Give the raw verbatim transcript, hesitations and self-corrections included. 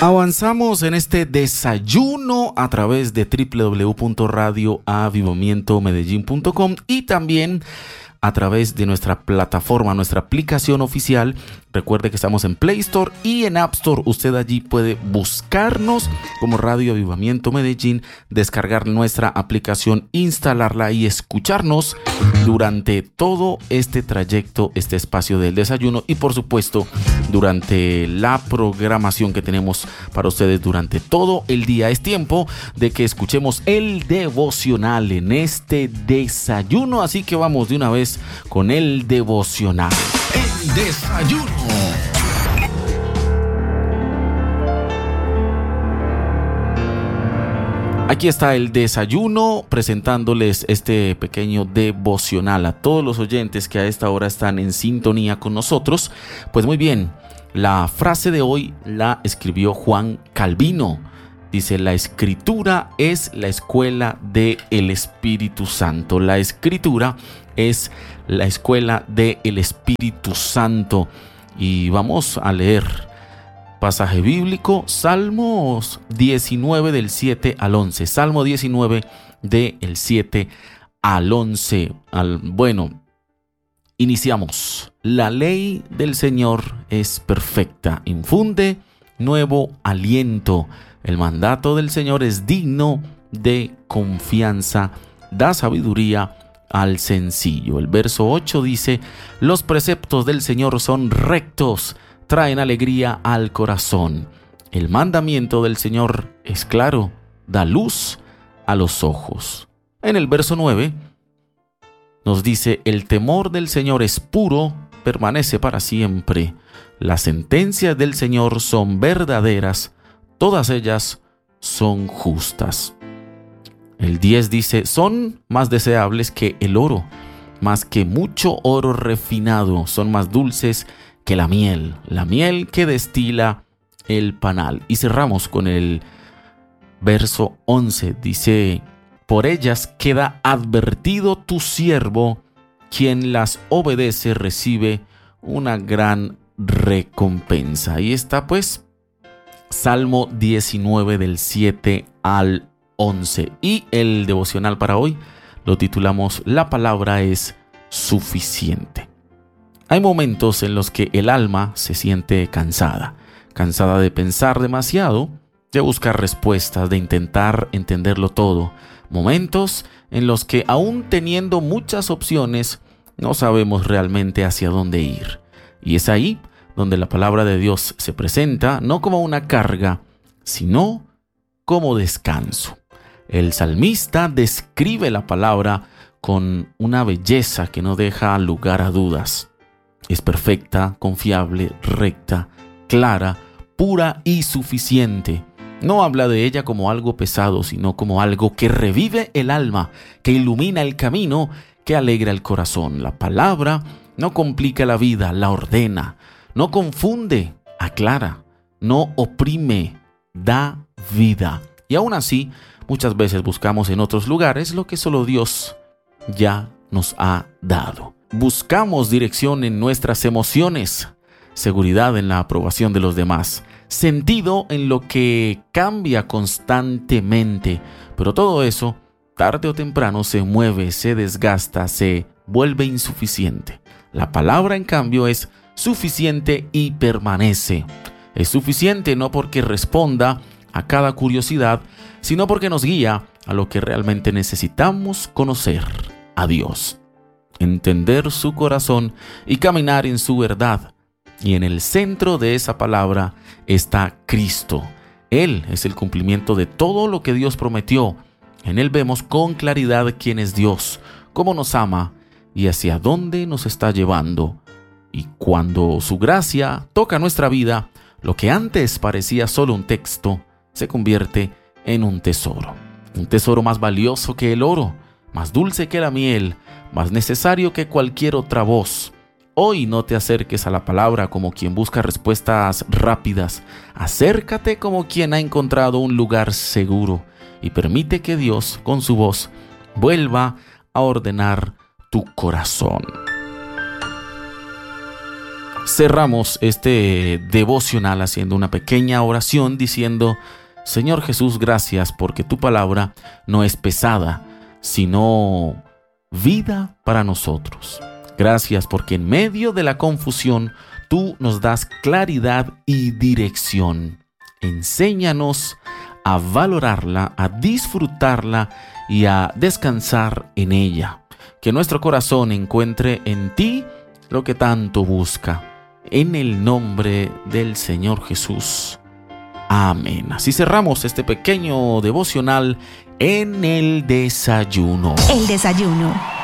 Avanzamos en este desayuno a través de doble u doble u doble u punto radio avivamiento medellín punto com y también a través de nuestra plataforma, nuestra aplicación oficial. Recuerde que estamos en Play Store y en App Store. Usted allí puede buscarnos como Radio Avivamiento Medellín, descargar nuestra aplicación, instalarla y escucharnos durante todo este trayecto, este espacio del desayuno y por supuesto durante la programación que tenemos para ustedes durante todo el día. Es tiempo de que escuchemos el devocional en este desayuno, así que vamos de una vez con el devocional. El desayuno. Aquí está el desayuno, presentándoles este pequeño devocional a todos los oyentes que a esta hora están en sintonía con nosotros. Pues muy bien, la frase de hoy la escribió Juan Calvino. Dice: la escritura es la escuela del Espíritu Santo. La escritura es la escuela del Espíritu Santo. Y vamos a leer pasaje bíblico, Salmos diecinueve del siete al once. Salmo diecinueve del siete al once. Al, bueno, iniciamos. La ley del Señor es perfecta, infunde nuevo aliento. El mandato del Señor es digno de confianza, da sabiduría al sencillo. El verso ocho dice: los preceptos del Señor son rectos, traen alegría al corazón. El mandamiento del Señor es claro, da luz a los ojos. En el verso nueve nos dice: el temor del Señor es puro, permanece para siempre. Las sentencias del Señor son verdaderas, todas ellas son justas. El diez dice: son más deseables que el oro, más que mucho oro refinado, son más dulces que la miel, la miel que destila el panal. Y cerramos con el verso once, dice: por ellas queda advertido tu siervo, quien las obedece recibe una gran recompensa. Ahí está pues Salmo diecinueve del siete al once. Y el devocional para hoy lo titulamos: la palabra es suficiente. Hay momentos en los que el alma se siente cansada, cansada de pensar demasiado, de buscar respuestas, de intentar entenderlo todo. Momentos en los que, aún teniendo muchas opciones, no sabemos realmente hacia dónde ir. Y es ahí donde la palabra de Dios se presenta no como una carga, sino como descanso. El salmista describe la palabra con una belleza que no deja lugar a dudas. Es perfecta, confiable, recta, clara, pura y suficiente. No habla de ella como algo pesado, sino como algo que revive el alma, que ilumina el camino, que alegra el corazón. La palabra no complica la vida, la ordena. No confunde, aclara. No oprime, da vida. Y aún así, muchas veces buscamos en otros lugares lo que solo Dios ya nos ha dado. Buscamos dirección en nuestras emociones, seguridad en la aprobación de los demás, sentido en lo que cambia constantemente. Pero todo eso, tarde o temprano, se mueve, se desgasta, se vuelve insuficiente. La palabra, en cambio, es suficiente y permanece. Es suficiente no porque responda a cada curiosidad, sino porque nos guía a lo que realmente necesitamos conocer: a Dios, entender su corazón y caminar en su verdad. Y en el centro de esa palabra está Cristo. Él es el cumplimiento de todo lo que Dios prometió. En Él vemos con claridad quién es Dios, cómo nos ama y hacia dónde nos está llevando. Y cuando su gracia toca nuestra vida, lo que antes parecía solo un texto se convierte en un tesoro. Un tesoro más valioso que el oro, más dulce que la miel, más necesario que cualquier otra voz. Hoy no te acerques a la palabra como quien busca respuestas rápidas. Acércate como quien ha encontrado un lugar seguro y permite que Dios, con su voz, vuelva a ordenar tu corazón. Cerramos este devocional haciendo una pequeña oración diciendo: Señor Jesús, gracias porque tu palabra no es pesada, sino vida para nosotros. Gracias porque en medio de la confusión tú nos das claridad y dirección. Enséñanos a valorarla, a disfrutarla y a descansar en ella. Que nuestro corazón encuentre en ti lo que tanto busca. En el nombre del Señor Jesús. Amén. Así cerramos este pequeño devocional en el desayuno. El desayuno.